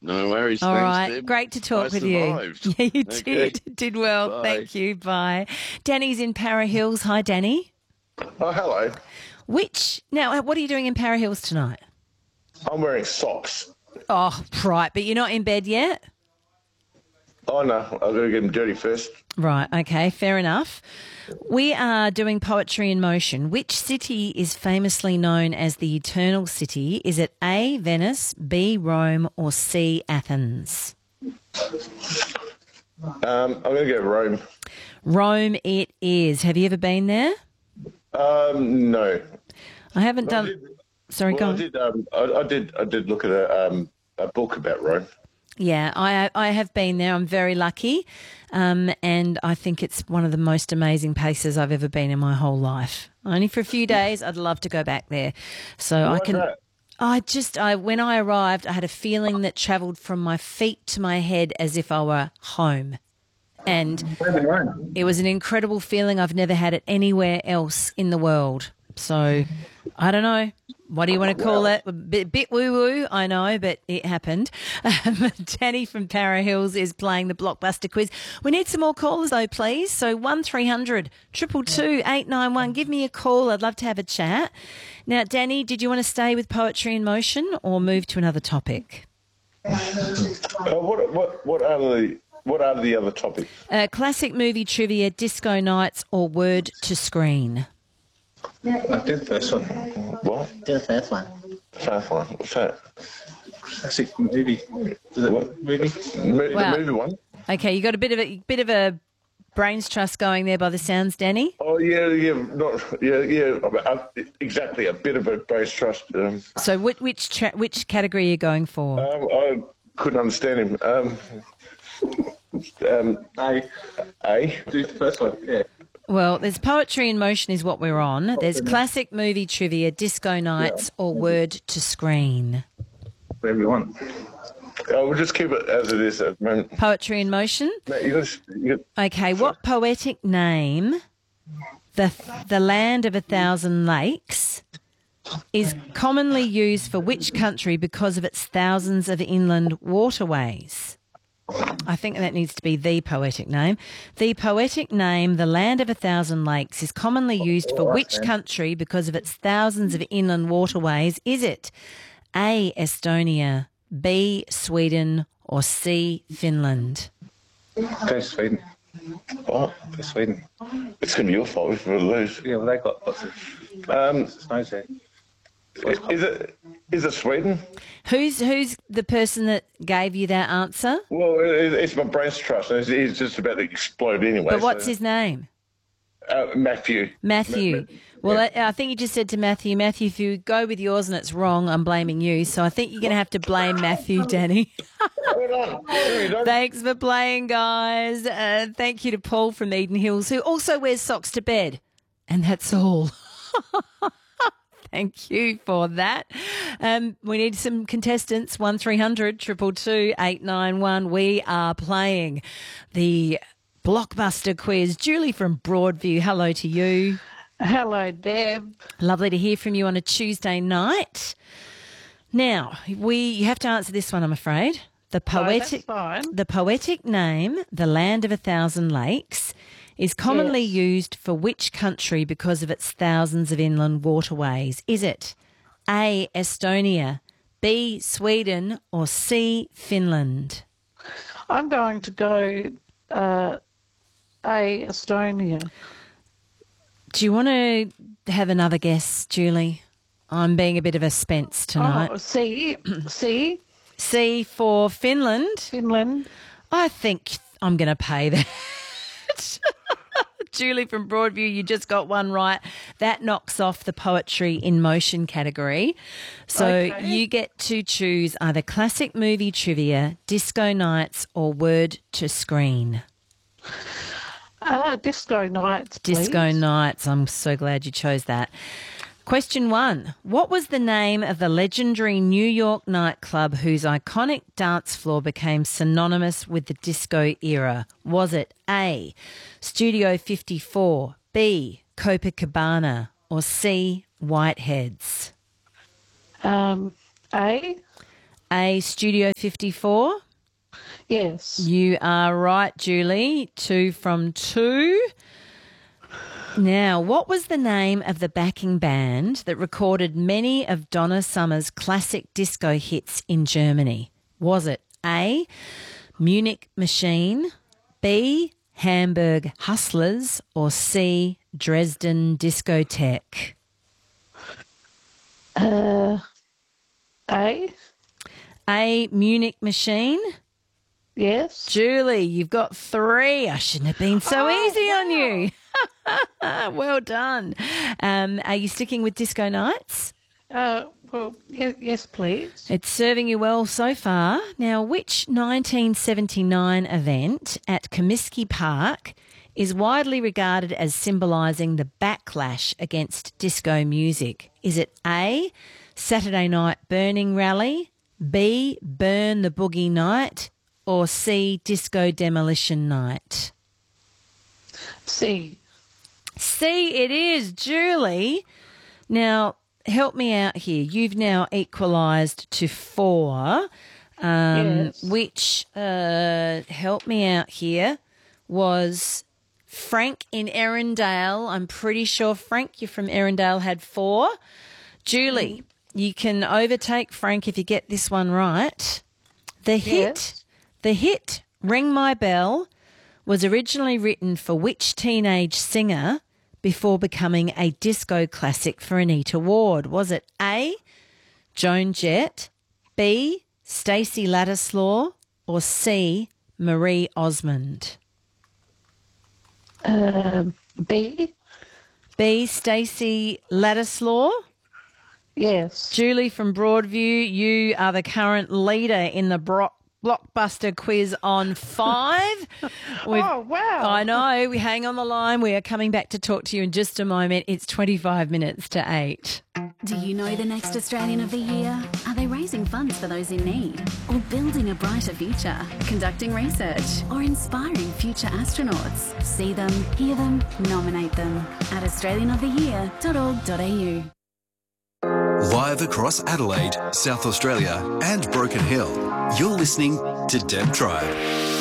No worries. All Thanks, right. Deb. Great to I talk with you. survived. Yeah, you Okay. did. Did well. Bye. Thank you. Bye. Danny's in Para Hills. Hi, Danny. Oh, hello. Now, what are you doing in Para Hills tonight? I'm wearing socks. Oh, right. But you're not in bed yet? Oh, no. I've got to get them dirty first. Right. Okay. Fair enough. We are doing Poetry in Motion. Which city is famously known as the Eternal City? Is it A, Venice, B, Rome, or C, Athens? I'm going to go Rome. Rome it is. Have you ever been there? No. I haven't I done... did, Sorry, go well, on. I did look at a book about Rome. Yeah, I have been there. I'm very lucky, and I think it's one of the most amazing places I've ever been in my whole life. Only for a few days. I'd love to go back there. So Why I can... that? When I arrived, I had a feeling that travelled from my feet to my head as if I were home. And it was an incredible feeling. I've never had it anywhere else in the world. So I don't know. What do you want to call it? A bit woo-woo, I know, but it happened. Danny from Para Hills is playing the Blockbuster quiz. We need some more callers, though, please. So 1300 222 891. Give me a call. I'd love to have a chat. Now, Danny, did you want to stay with Poetry in Motion or move to another topic? What are the other topics? Classic movie trivia, disco nights, or word to screen? I did the first one. What? Do the first one. First one. What's that? Classic movie. Is it What? movie? Wow. The movie one? Okay, you got a bit of a brains trust going there by the sounds, Danny. Oh, yeah. Exactly. A bit of a base trust. So which category are you going for? I couldn't understand him. A. Do the first one, yeah. Well, there's Poetry in Motion is what we're on. There's classic movie trivia, disco nights, or word to screen. Whatever you want. We'll just keep it as it is at the moment. Poetry in Motion. You got, Okay, what poetic name, the land of 1,000 lakes, is commonly used for which country because of its thousands of inland waterways? I think that needs to be the poetic name. The poetic name, the land of 1,000 lakes, is commonly used for which country because of its thousands of inland waterways? Is it A, Estonia, B, Sweden, or C, Finland? Go Sweden. what? Go Sweden. It's going to be your fault if we lose. Yeah, well, they got lots of snow there. Is it Sweden? Who's the person that gave you that answer? Well, it's my brain's trust. He's just about to explode anyway. But what's his name? Matthew. Matthew. Well, I think you just said to Matthew, if you go with yours and it's wrong, I'm blaming you. So I think you're going to have to blame Matthew, Danny. Thanks for playing, guys. Thank you to Paul from Eden Hills, who also wears socks to bed. And that's all. Thank you for that. We need some contestants, 1300 222 891. We are playing the Blockbuster quiz. Julie from Broadview, hello to you. Hello, Deb. Lovely to hear from you on a Tuesday night. Now, you have to answer this one, I'm afraid. The poetic name, the land of 1,000 lakes, is commonly used for which country because of its thousands of inland waterways? Is it A, Estonia, B, Sweden, or C, Finland? I'm going to go A, Estonia. Do you want to have another guess, Julie? I'm being a bit of a spence tonight. Oh, C. C for Finland. Finland. I think I'm going to pay that. Julie from Broadview, you just got one right. That knocks off the Poetry in Motion category. So you get to choose either classic movie trivia, disco nights, or word to screen. Disco nights, please. Disco nights. I'm so glad you chose that. Question 1. What was the name of the legendary New York nightclub whose iconic dance floor became synonymous with the disco era? Was it A, Studio 54, B, Copacabana, or C, Whiteheads? A. A, Studio 54? Yes. You are right, Julie. 2 from 2. Now, what was the name of the backing band that recorded many of Donna Summer's classic disco hits in Germany? Was it A, Munich Machine, B, Hamburg Hustlers, or C, Dresden Discotheque? A? A, Munich Machine. Yes. Julie, you've got 3. I shouldn't have been so easy on you. Well done. Are you sticking with Disco Nights? Well, yes, please. It's serving you well so far. Now, which 1979 event at Comiskey Park is widely regarded as symbolising the backlash against disco music? Is it A, Saturday Night Burning Rally, B, Burn the Boogie Night, or C, Disco Demolition Night? C. C it is, Julie. Now, help me out here. You've now equalised to 4, Yes. which, help me out here, was Frank in Erindale. I'm pretty sure, Frank, you're from Erindale, had 4. Julie, you can overtake Frank if you get this one right. The hit, Ring My Bell, was originally written for which teenage singer before becoming a disco classic for Anita Ward? Was it A, Joan Jett, B, Stacey Ladislaw, or C, Marie Osmond? B? B, Stacey Ladislaw. Yes. Julie from Broadview, you are the current leader in the Blockbuster quiz on 5. Oh, wow. I know. We hang on the line. We are coming back to talk to you in just a moment. It's 25 minutes to 8. Do you know the next Australian of the Year? Are they raising funds for those in need? Or building a brighter future? Conducting research? Or inspiring future astronauts? See them, hear them, nominate them at australianoftheyear.org.au. Live across Adelaide, South Australia and Broken Hill, you're listening to Deb Tribe.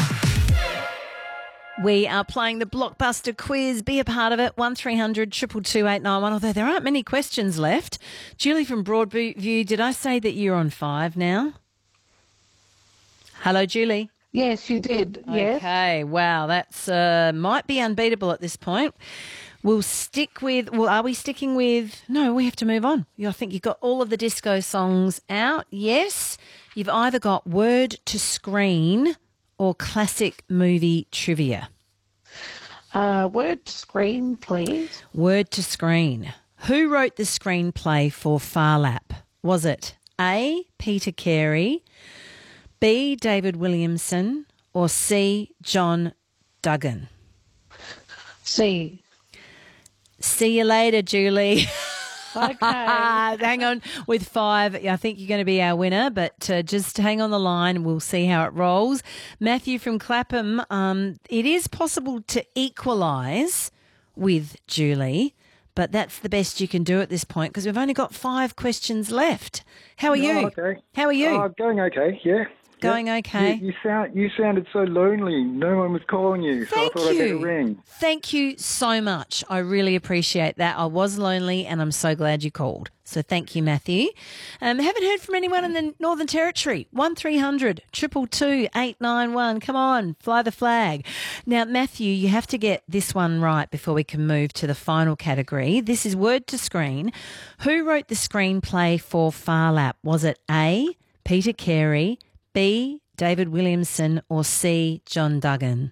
We are playing the Blockbuster quiz. Be a part of it. 1300 222 891. Although there aren't many questions left. Julie from Broadview, did I say that you're on 5 now? Hello, Julie. Yes, you did. Yes. Okay. Wow, that's might be unbeatable at this point. We'll stick with, well, are we sticking with, no, we have to move on. I think you've got all of the disco songs out. Yes. You've either got word to screen or classic movie trivia. Word to screen, please. Word to screen. Who wrote the screenplay for Phar Lap? Was it A, Peter Carey, B, David Williamson, or C, John Duggan? C. See you later, Julie. Okay. Hang on with 5. I think you're going to be our winner, but just hang on the line. We'll see how it rolls. Matthew from Clapham, it is possible to equalise with Julie, but that's the best you can do at this point because we've only got 5 questions left. How are you? Okay. How are you? Going okay, yeah. Going okay. You sounded so lonely. No one was calling you, so I thought I'd better ring. Thank you so much. I really appreciate that. I was lonely and I'm so glad you called. So thank you, Matthew. Haven't heard from anyone in the Northern Territory. 1300 222 891. Come on, fly the flag. Now, Matthew, you have to get this one right before we can move to the final category. This is word to screen. Who wrote the screenplay for Phar Lap? Was it A, Peter Carey, B, David Williamson, or C, John Duggan?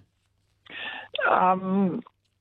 I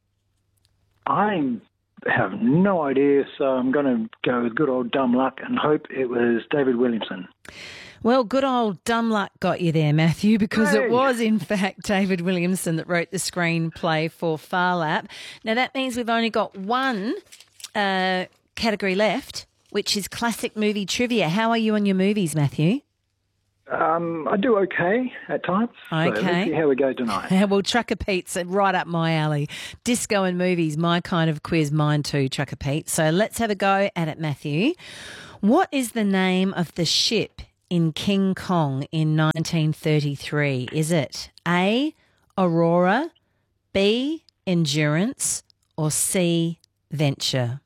have no idea, so I'm going to go with good old dumb luck and hope it was David Williamson. Well, good old dumb luck got you there, Matthew, because it was, in fact, David Williamson that wrote the screenplay for Phar Lap. Now, that means we've only got one category left, which is classic movie trivia. How are you on your movies, Matthew? I do okay at times. Okay. So let's see how we go tonight. Well, Trucker Pete's right up my alley. Disco and movies, my kind of quiz, mine too, Trucker Pete. So let's have a go at it, Matthew. What is the name of the ship in King Kong in 1933? Is it A, Aurora, B, Endurance, or C, Venture?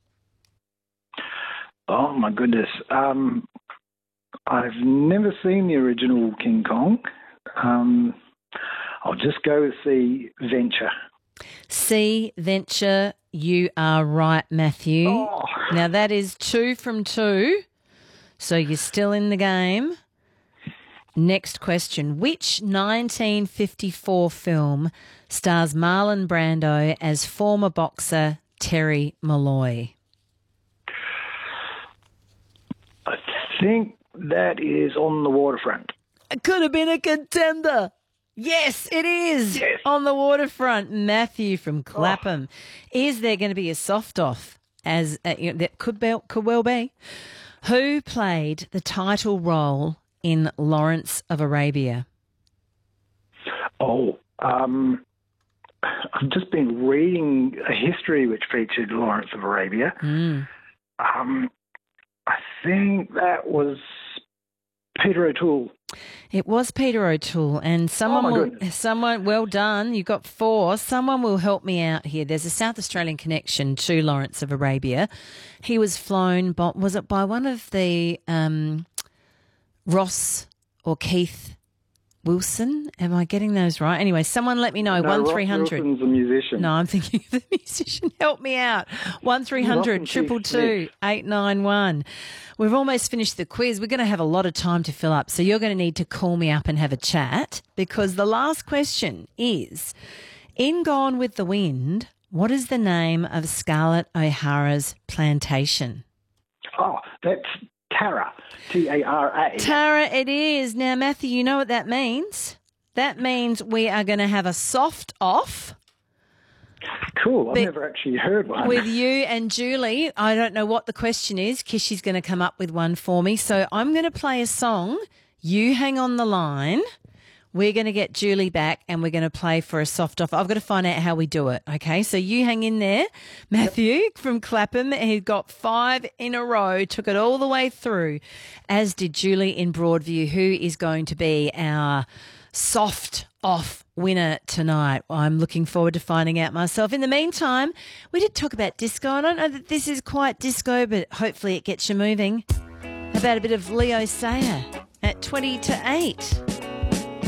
Oh, my goodness. I've never seen the original King Kong. I'll just go with C, Venture. C, Venture. You are right, Matthew. Oh. Now, that is 2 from 2, so you're still in the game. Next question. Which 1954 film stars Marlon Brando as former boxer Terry Malloy? I think that is On the Waterfront. It could have been a contender. Yes, it is. Yes. On the Waterfront. Matthew from Clapham. Is there going to be a soft-off? That could well be. Who played the title role in Lawrence of Arabia? I've just been reading a history which featured Lawrence of Arabia. I think that was Peter O'Toole. It was Peter O'Toole, and someone, well done. You got 4. Someone will help me out here. There's a South Australian connection to Lawrence of Arabia. He was flown, was it by one of the Ross or Keith Wilson? Am I getting those right? Anyway, someone let me know. No, 1300. Ross Wilson's a musician. No, I'm thinking of the musician. Help me out. 1300 222 891. We've almost finished the quiz. We're going to have a lot of time to fill up, so you're going to need to call me up and have a chat, because the last question is, in Gone with the Wind, what is the name of Scarlett O'Hara's plantation? Oh, that's Tara. Tara. Tara, it is. Now, Matthew, you know what that means? That means we are going to have a soft off. Cool. I've never actually heard one. With you and Julie. I don't know what the question is, because she's going to come up with one for me. So I'm going to play a song. You hang on the line. We're going to get Julie back and we're going to play for a soft off. I've got to find out how we do it, okay? So you hang in there. Matthew from Clapham, he got 5 in a row, took it all the way through, as did Julie in Broadview, who is going to be our soft off winner tonight. I'm looking forward to finding out myself. In the meantime, we did talk about disco. I don't know that this is quite disco, but hopefully it gets you moving. How about a bit of Leo Sayer at 20 to 8?